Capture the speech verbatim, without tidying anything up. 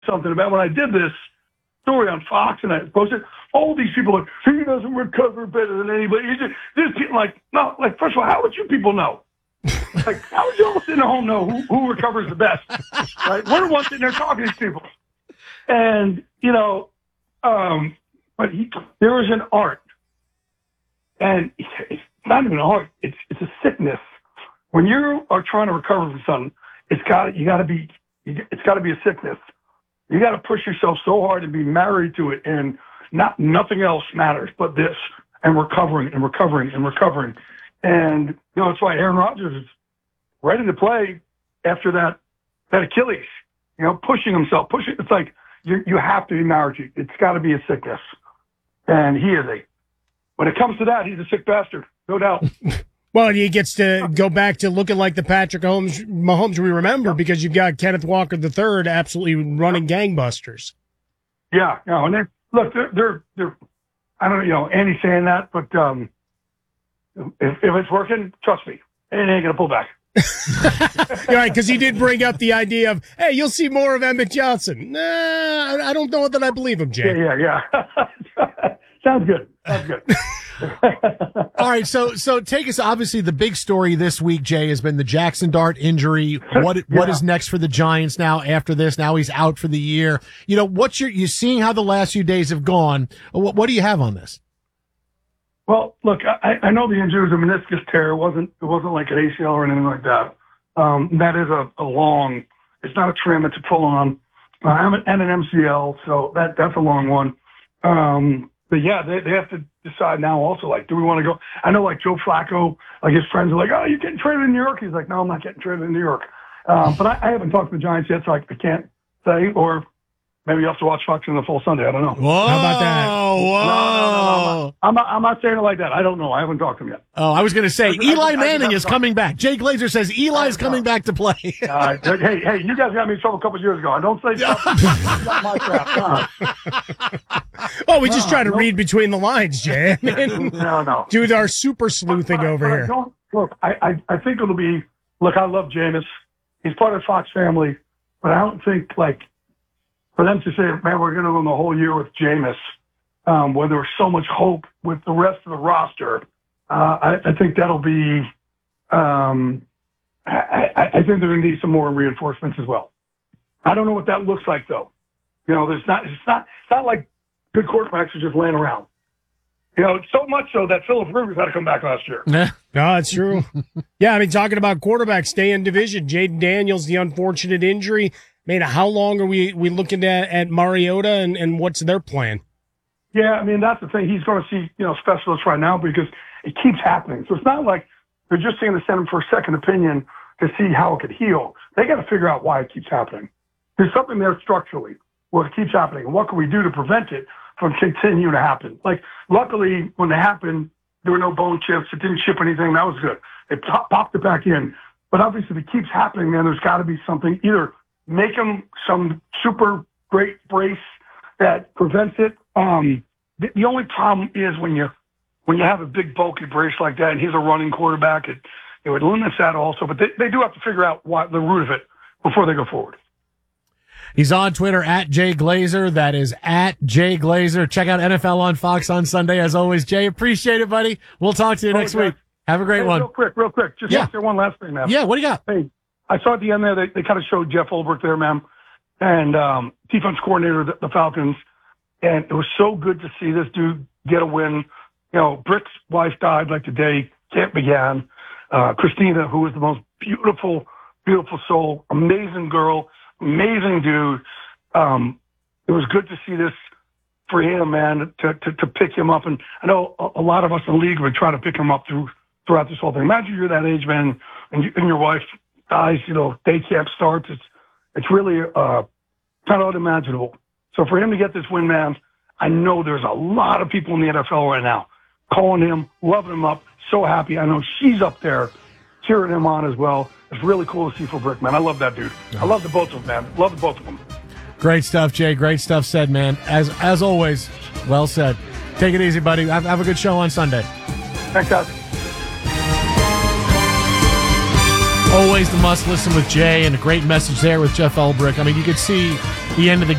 something about when I did this story on Fox and I posted, all these people are, he doesn't recover better than anybody. He's just, this people like, no, like, first of all, how would you people know? Like, how would you all sitting at home know who, who recovers the best? Right? We're the ones sitting there talking to these people. And, you know, um, but he, there is an art. And it's not even an art. It's, it's a sickness. When you are trying to recover from something, it's got, you got to be, it's got to be a sickness. You got to push yourself so hard and be married to it. And not, nothing else matters but this, and recovering and recovering and recovering. And, you know, it's why Aaron Rodgers is ready to play after that, that Achilles, you know, pushing himself, pushing. It's like you, you have to be married to it. It's got to be a sickness. And he is a, when it comes to that, he's a sick bastard, no doubt. Well, he gets to go back to looking like the Patrick Mahomes, Mahomes we remember, because you've got Kenneth Walker the third absolutely running gangbusters. Yeah, you know, and they're, look, they're, they're, they're, I don't know, you know, Andy's saying that, but um, if, if it's working, trust me, it ain't going to pull back. You're right, because he did bring up the idea of, hey, you'll see more of Emmett Johnson. Nah, I don't know that I believe him, Jay. Yeah, yeah, yeah. Sounds good. Sounds good. All right, so so take us. Obviously, the big story this week, Jay, has been the Jackson Dart injury. What yeah. what is next for the Giants now? After this, now he's out for the year. You know, what's your you seeing how the last few days have gone? What, what do you have on this? Well, look, I, I know the injury was a meniscus tear. It wasn't it wasn't like an A C L or anything like that. Um, that is a, a long. It's not a trim. It's a full on, uh, and an M C L. So that that's a long one. Um, But yeah, they, they have to decide now also, like, do we want to go? I know, like, Joe Flacco, like, his friends are like, oh, you're getting traded in New York. He's like, no, I'm not getting traded in New York. Um, but I, I haven't talked to the Giants yet, so I, I can't say. Or maybe you have to watch Fox in the full Sunday. I don't know. Whoa. How about that? Whoa. No, no, no, no, I'm, not, I'm not saying it like that. I don't know. I haven't talked to him yet. Oh, I was going to say, I, Eli I, Manning I, I, is coming back. Jay Glazer says Eli's coming back to play. uh, hey, hey, you guys got me in trouble a couple of years ago. I don't say stuff. Not my crap. Uh, Oh, we just no, try to no. read between the lines, Jay. I mean, no, no. do our super sleuthing but, but, over but here. I don't, look, I, I, I think it'll be, look, I love Jameis. He's part of the Fox family, but I don't think, like, for them to say, man, we're going to go the whole year with Jameis, um, where there was so much hope with the rest of the roster, uh, I, I think that'll be, um, I, I, I think they're going to need some more reinforcements as well. I don't know what that looks like, though. You know, there's not, it's not, it's not like good quarterbacks are just laying around. You know, so much so that Philip Rivers had to come back last year. No, that's true. Yeah, I mean, talking about quarterbacks, stay in division. Jaden Daniels, the unfortunate injury. I mean, how long are we, we looking at, at Mariota, and, and what's their plan? Yeah, I mean, that's the thing. He's going to see, you know, specialists right now because it keeps happening. So it's not like they're just going to send him for a second opinion to see how it could heal. They got to figure out why it keeps happening. There's something there structurally where it keeps happening. And what can we do to prevent it from continuing to happen? Like, luckily, when they happened, there were no bone chips. It didn't chip anything. That was good. It pop, popped it back in. But obviously, if it keeps happening, then there's got to be something. Either make him some super great brace that prevents it. Um, the, the only problem is when you when you have a big bulky brace like that, and he's a running quarterback, it it would limit that also. But they, they do have to figure out what the root of it before they go forward. He's on Twitter at Jay Glazer. That is at Jay Glazer. Check out N F L on Fox on Sunday as always. Jay, appreciate it, buddy. We'll talk to you oh, next yeah. week. Have a great hey, one. Real quick, real quick. Just yeah. say one last thing, man. Yeah, what do you got? Hey, I saw at the end there, they, they kind of showed Jeff Ulbrich there, man, and um, defense coordinator of the, the Falcons. And it was so good to see this dude get a win. You know, Brick's wife died like the day camp began. Uh, Christina, who was the most beautiful, beautiful soul, amazing girl, amazing dude. Um, it was good to see this for him, man, to, to, to pick him up. And I know a, a lot of us in the league would try to pick him up through throughout this whole thing. Imagine you're that age, man, and, you, and your wife dies, you know, day camp starts. It's, it's really uh, kind of unimaginable. So for him to get this win, man, I know there's a lot of people in the N F L right now calling him, loving him up, so happy. I know she's up there cheering him on as well. It's really cool to see for Brick, man. I love that dude. I love the both of them, man. Love the both of them. Great stuff, Jay. Great stuff said, man. As as always, well said. Take it easy, buddy. Have, have a good show on Sunday. Thanks, guys. Always the must listen with Jay, and a great message there with Jeff Ulbrich. I mean, you could see the end of the